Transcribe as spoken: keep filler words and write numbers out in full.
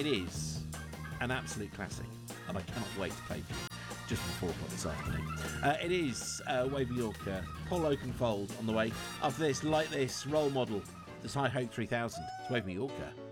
is an absolute classic, and I cannot wait to play for you just before o'clock this afternoon. Uh, it is uh, Wavy Yorker, Paul Oakenfold on the way. After this, like this, role model, the Sci-Hope three thousand. It's Wavy Yorker.